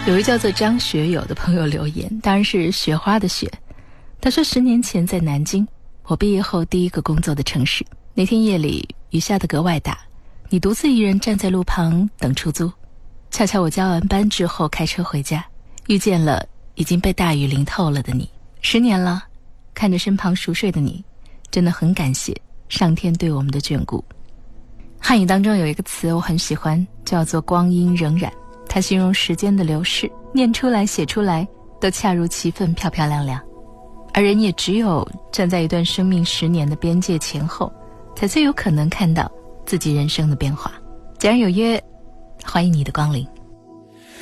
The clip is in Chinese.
有位叫做张学友的朋友留言，当然是雪花的雪。他说10年前在南京，我毕业后第一个工作的城市。那天夜里雨下得格外大，你独自一人站在路旁等出租。恰巧我交完班之后开车回家，遇见了已经被大雨淋透了的你。10年了，看着身旁熟睡的你，真的很感谢上天对我们的眷顾。汉语当中有一个词我很喜欢，叫做光阴荏苒，它形容时间的流逝，念出来写出来都恰如其分，漂漂亮亮。而人也只有站在一段生命10年的边界前后，才最有可能看到自己人生的变化。既然有约，欢迎你的光临。